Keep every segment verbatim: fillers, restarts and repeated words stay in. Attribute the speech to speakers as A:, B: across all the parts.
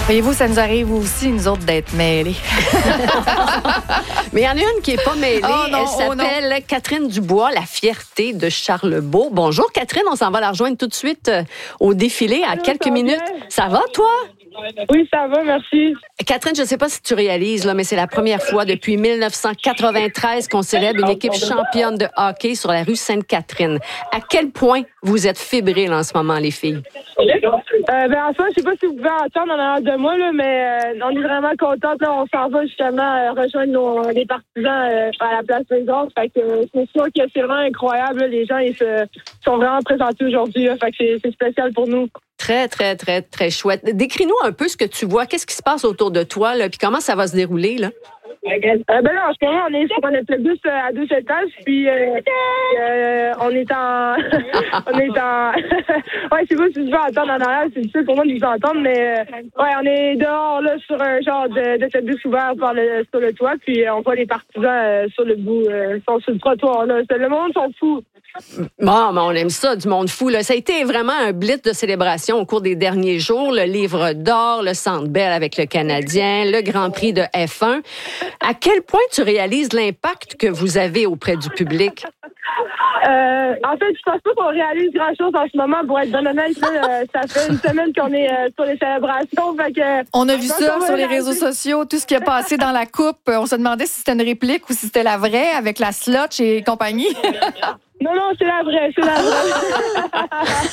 A: Voyez-vous, ça nous arrive aussi, nous autres, d'être mêlés.
B: Mais il y en a une qui n'est pas mêlée.
A: Oh non,
B: Elle s'appelle
A: oh
B: Catherine Dubois, la fierté de Charlebourg. Bonjour, Catherine. On s'en va la rejoindre tout de suite au défilé à
C: Allô,
B: quelques
C: ça va
B: minutes.
C: bien?
B: Ça va, toi?
C: Oui, ça va, merci.
B: Catherine, je ne sais pas si tu réalises, là, mais c'est la première fois depuis dix-neuf cent quatre-vingt-treize qu'on célèbre une équipe championne de hockey sur la rue Sainte-Catherine. À quel point vous êtes fébriles en ce moment, les filles?
C: Euh, ben, enfin, je sais pas si vous pouvez entendre en arrière de moi, là, mais euh, on est vraiment contents. Là, on s'en va justement euh, rejoindre nos, les partisans euh, à la place des autres. Fait que euh, c'est sûr que c'est vraiment incroyable. Là. Les gens ils se, sont vraiment présentés aujourd'hui. Là. Fait que c'est, c'est spécial pour nous.
B: Très, très, très, très chouette. Décris-nous un peu ce que tu vois. Qu'est-ce qui se passe autour de toi, là, puis comment ça va se dérouler, là?
C: Euh, ben là, en ce moment, on est sur notre bus à deux étages, puis euh, euh, on est en... on est en... ouais, je sais pas si tu veux entendre en arrière, c'est difficile pour moi de vous entendre, mais euh, ouais, on est dehors, là, sur un genre de, d'autobus ouvert par le, sur le toit, puis euh, on voit les partisans euh, sur le bout, euh, sont sur le trottoir, là. Le monde sont fous.
B: Bon, mais on aime ça, du monde fou. Là. Ça a été vraiment un blitz de célébration au cours des derniers jours. Le Livre d'or, le Centre Bell avec le Canadien, le Grand Prix de F un. À quel point tu réalises l'impact que vous avez auprès du public?
C: Euh, en fait, je pense pas qu'on réalise grand-chose en ce moment. Pour être bien honnête, là, euh, ça fait une semaine qu'on est euh, sur les célébrations. Fait que,
A: On a vu ça
C: on
A: sur les
C: réaliser.
A: réseaux sociaux, tout ce qui a passé dans la coupe. On se demandait si c'était une réplique ou si c'était la vraie avec la slotch et compagnie.
C: Non, non, c'est la vraie, c'est la vraie.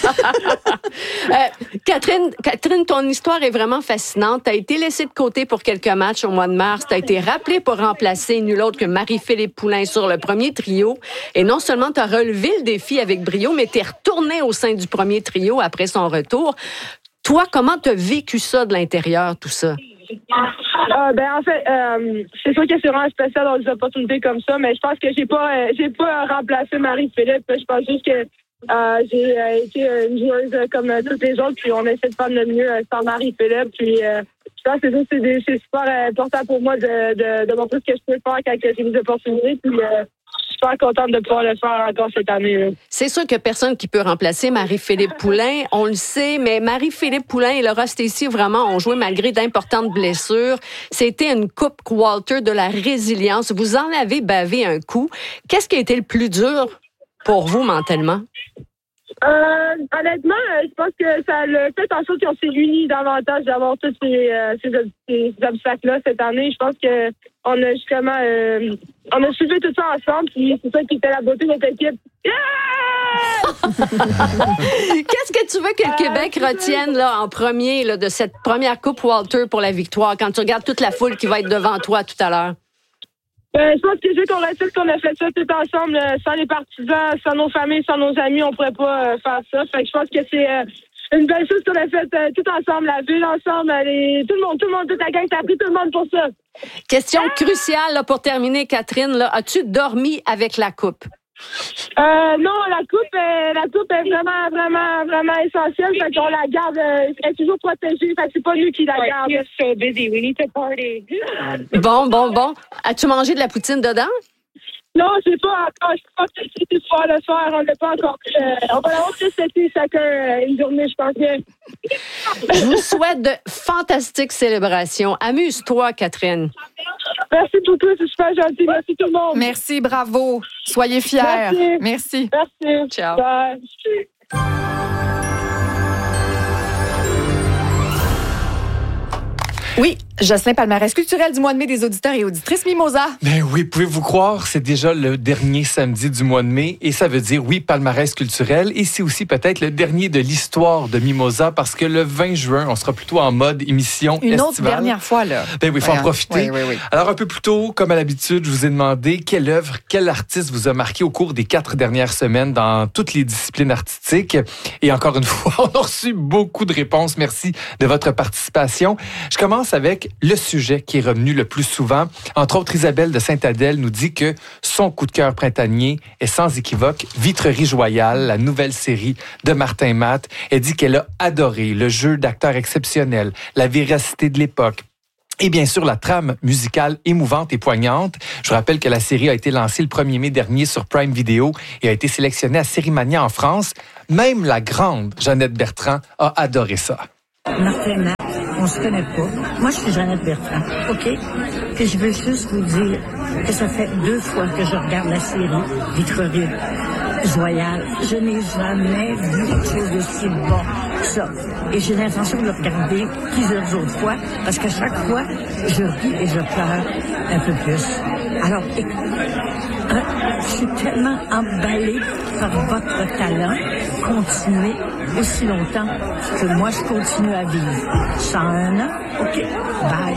B: euh, Catherine, Catherine, ton histoire est vraiment fascinante. Tu as été laissée de côté pour quelques matchs au mois de mars. Tu as été rappelée pour remplacer nul autre que Marie-Philippe Poulin sur le premier trio. Et non seulement tu as relevé le défi avec brio, mais tu es retournée au sein du premier trio après son retour. Toi, comment tu as vécu ça de l'intérieur, tout ça?
C: Euh, ben en fait, euh, c'est sûr que c'est vraiment spécial dans des opportunités comme ça, mais je pense que j'ai pas, euh, j'ai pas remplacé Marie-Philippe. Je pense juste que euh, j'ai euh, été une joueuse comme euh, toutes les autres, puis on essaie de faire de notre mieux euh, sans Marie-Philippe. Puis euh, je pense que c'est, c'est, des, c'est super important pour moi de, de, de montrer ce que je peux faire quand j'ai des opportunités. Puis euh, je suis super contente de pouvoir le faire encore cette année. Là.
B: C'est sûr qu'il n'y a personne qui peut remplacer Marie-Philippe Poulin, on le sait, mais Marie-Philippe Poulin et Laura Stacey vraiment ont joué malgré d'importantes blessures. C'était une coupe Walter de la résilience. Vous en avez bavé un coup. Qu'est-ce qui a été le plus dur pour vous mentalement?
C: Euh, honnêtement, euh, je pense que ça le fait en sorte qu'on s'est unis davantage d'avoir tous ces, euh, ces, ces obstacles-là cette année. Je pense que on a justement euh, on a suivi tout ça ensemble, puis c'est ça qui était la beauté de notre équipe. Yeah!
B: Qu'est-ce que tu veux que le Québec retienne là, en premier là, de cette première Coupe Walter pour la victoire, quand tu regardes toute la foule qui va être devant toi tout à l'heure?
C: Euh, je pense que je veux qu'on retienne qu'on a fait ça tout ensemble, euh, sans les partisans, sans nos familles, sans nos amis, on pourrait pas euh, faire ça. Fait que je pense que c'est euh, une belle chose qu'on a fait euh, tout ensemble, la ville ensemble, les, tout le monde, tout le monde, toute la gang, t'as pris tout le monde pour ça.
B: Question cruciale là, pour terminer, Catherine. Là, as-tu dormi avec la coupe?
C: Euh, non, la coupe, euh, la coupe est vraiment, vraiment, vraiment essentielle. Fait qu'on la garde, euh, elle est toujours protégée. Fait que c'est pas nous qui la garde. So busy, we need to party.
B: Bon, bon, bon. As-tu mangé de la poutine dedans?
C: Non, c'est pas encore. Je pense que c'est ce soir, le soir, on l'a pas encore. Euh, on va l'avoir juste été chacun euh, une journée, je pense bien.
B: Je vous souhaite de fantastiques célébrations. Amuse-toi, Catherine.
C: Merci beaucoup, c'est super gentil. Merci tout le monde.
A: Merci, bravo. Soyez fiers.
C: Merci.
A: Merci.
C: Merci.
A: Ciao.
C: Bye.
A: Oui, Jocelyn, palmarès culturel du mois de mai des auditeurs et auditrices Mimosa.
D: Ben oui, pouvez-vous croire, c'est déjà le dernier samedi du mois de mai et ça veut dire, oui, palmarès culturel et c'est aussi peut-être le dernier de l'histoire de Mimosa parce que le vingt juin, on sera plutôt en mode émission
A: Une
D: estivale.
A: autre dernière fois, là.
D: Ben oui, il faut
A: Ouais,
D: en profiter.
A: Oui, oui, oui.
D: Alors, un peu plus tôt, comme à l'habitude, je vous ai demandé quelle œuvre, quel artiste vous a marqué au cours des quatre dernières semaines dans toutes les disciplines artistiques. Et encore une fois, on a reçu beaucoup de réponses. Merci de votre participation. Je commence avec le sujet qui est revenu le plus souvent. Entre autres, Isabelle de Sainte-Adèle nous dit que son coup de cœur printanier est sans équivoque Vitrerie Joyale, la nouvelle série de Martin Matt. Elle dit qu'elle a adoré le jeu d'acteurs exceptionnel, la véracité de l'époque, et bien sûr, la trame musicale émouvante et poignante. Je vous rappelle que la série a été lancée le premier mai dernier sur Prime Video et a été sélectionnée à Sérimania en France. Même la grande Jeannette Bertrand a adoré ça.
E: Martin Matt, on se connaît pas. Moi, je suis Jeannette Bertrand, OK? Puis je veux juste vous dire que ça fait deux fois que je regarde la série Vitrerie Royale. Je n'ai jamais vu quelque chose d'aussi bon que ça. Et j'ai l'intention de le regarder plusieurs autres fois, parce qu'à chaque fois, je ris et je pleure un peu plus. Alors, écoute, je suis tellement emballée par votre talent. Continuez aussi longtemps que moi, je continue à vivre. cent un ans, OK, bye.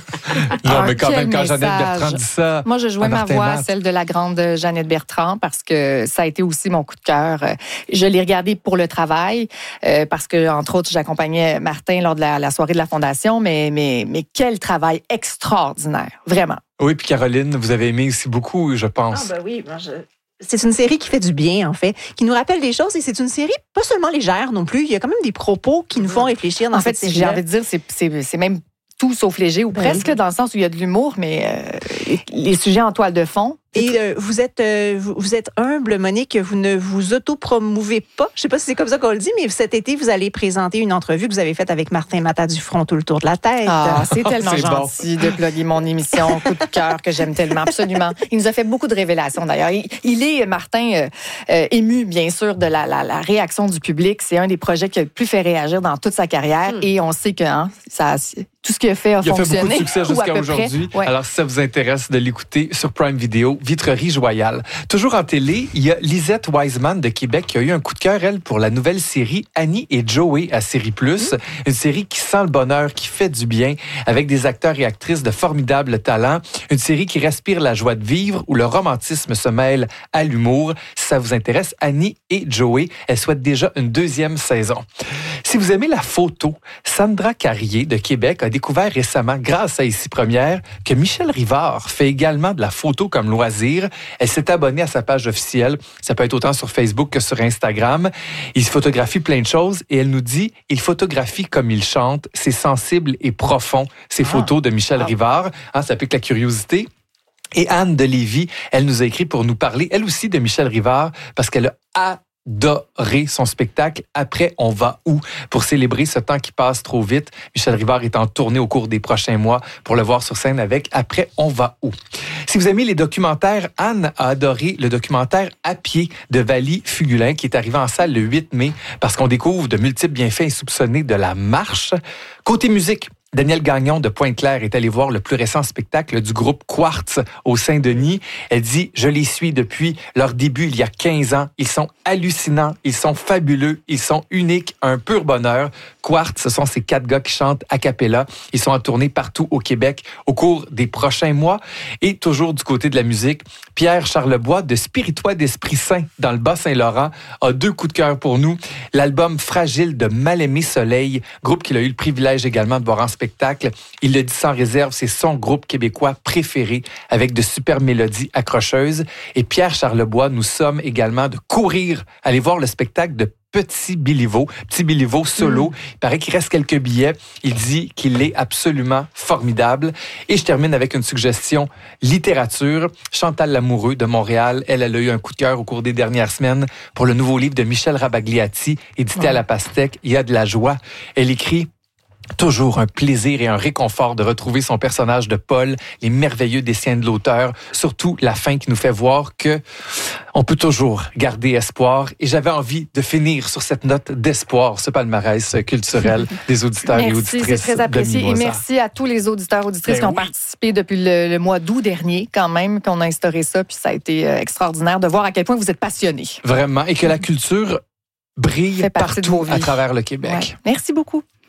D: Non,
A: Ah,
D: mais quand
A: quel
D: même, quand Jeannette
A: message.
D: Bertrand dit ça.
A: Moi, je jouais
D: à
A: ma
D: Martin
A: voix,
D: Matt.
A: celle de la grande Jeannette Bertrand, parce que ça a été aussi mon coup de cœur. Je l'ai regardé pour le travail, euh, parce que, entre autres, j'accompagnais Martin lors de la, la soirée de la Fondation, mais, mais, mais quel travail extraordinaire, vraiment.
D: Oui, puis Caroline, vous avez aimé aussi beaucoup, je pense.
F: Ah ben oui, moi je... C'est une série qui fait du bien, en fait, qui nous rappelle des choses et c'est une série pas seulement légère non plus. Il y a quand même des propos qui nous font réfléchir dans
A: En fait,
F: cette
A: j'ai
F: série.
A: envie de dire, c'est, c'est, c'est même tout sauf léger, ou
F: Ben
A: presque,
F: oui.
A: dans le sens où il y a de l'humour, mais euh, les sujets en toile de fond.
F: Et euh, vous êtes euh, vous, vous êtes humble, Monique, vous ne vous autopromouvez pas. Je sais pas si c'est comme ça qu'on le dit, mais cet été, vous allez présenter une entrevue que vous avez faite avec Martin Matta Dufront, Tout le tour de la tête.
A: Ah, c'est tellement
D: C'est bon.
A: gentil de plugger mon émission Coup de cœur que j'aime tellement, absolument. Il nous a fait beaucoup de révélations d'ailleurs. Il, il est, Martin, euh, euh, ému bien sûr de la, la, la réaction du public. C'est un des projets qui a le plus fait réagir dans toute sa carrière,
B: Mm.
A: et on sait que hein, ça, tout ce qu'il a fait a
D: Il a fait
A: fonctionné.
D: beaucoup de succès
A: ou à
D: jusqu'à
A: peu
D: aujourd'hui.
A: près. Ouais.
D: Alors, si ça vous intéresse de l'écouter sur Prime Video, Vitrerie Royale. Toujours en télé, il y a Lisette Wiseman de Québec qui a eu un coup de cœur, elle, pour la nouvelle série Annie et Joey à Série Plus. Mmh. Une série qui sent le bonheur, qui fait du bien, avec des acteurs et actrices de formidables talents. Une série qui respire la joie de vivre, où le romantisme se mêle à l'humour. Si ça vous intéresse, Annie et Joey, elle souhaite déjà une deuxième saison. Si vous aimez la photo, Sandra Carrier de Québec a découvert récemment, grâce à Ici Première, que Michel Rivard fait également de la photo comme loisir. Elle s'est abonnée à sa page officielle. Ça peut être autant sur Facebook que sur Instagram. Il se photographie plein de choses et elle nous dit, il photographie comme il chante. C'est sensible et profond, ces ah. photos de Michel ah. Rivard. Hein, ça pique la curiosité. Et Anne de Lévis, elle nous a écrit pour nous parler, elle aussi, de Michel Rivard, parce qu'elle a adoré son spectacle Après, on va où? Pour célébrer ce temps qui passe trop vite. Michel Rivard est en tournée au cours des prochains mois pour le voir sur scène avec Après, on va où? Si vous aimez les documentaires, Anne a adoré le documentaire À pied de Vali Fugulin qui est arrivé en salle le huit mai parce qu'on découvre de multiples bienfaits insoupçonnés de la marche. Côté musique, Danielle Gagnon de Pointe-Claire est allée voir le plus récent spectacle du groupe Quartz au Saint-Denis. Elle dit « Je les suis depuis leur début il y a quinze ans. Ils sont hallucinants, ils sont fabuleux, ils sont uniques, un pur bonheur. » Quartz, ce sont ces quatre gars qui chantent a cappella. Ils sont en tournée partout au Québec au cours des prochains mois. Et toujours du côté de la musique, Pierre Charlebois de Spiritois d'Esprit Saint dans le Bas-Saint-Laurent a deux coups de cœur pour nous. L'album Fragile de Mal-Aimé Soleil, groupe qu'il a eu le privilège également de voir en spectacle. Il le dit sans réserve, c'est son groupe québécois préféré avec de super mélodies accrocheuses. Et Pierre Charlebois, nous sommes également de courir, aller voir le spectacle de Petit Béliveau, Petit Béliveau solo. Mm. Il paraît qu'il reste quelques billets. Il dit qu'il est absolument formidable. Et je termine avec une suggestion littérature. Chantal Lamoureux de Montréal, elle, elle a eu un coup de cœur au cours des dernières semaines pour le nouveau livre de Michel Rabagliati, édité ouais. à la Pastèque. Il y a de la joie. Elle écrit toujours un plaisir et un réconfort de retrouver son personnage de Paul, les merveilleux dessins de l'auteur, surtout la fin qui nous fait voir que on peut toujours garder espoir. Et j'avais envie de finir sur cette note d'espoir, ce palmarès culturel des auditeurs
A: merci,
D: et auditrices.
A: Merci, c'est très apprécié.
D: De
A: et merci à tous les auditeurs et auditrices ben qui ont oui. participé depuis le, le mois d'août dernier, quand même, qu'on a instauré ça. Puis ça a été extraordinaire de voir à quel point vous êtes passionnés.
D: Vraiment. Et que la culture brille partout à travers le Québec.
A: Ouais. Merci beaucoup.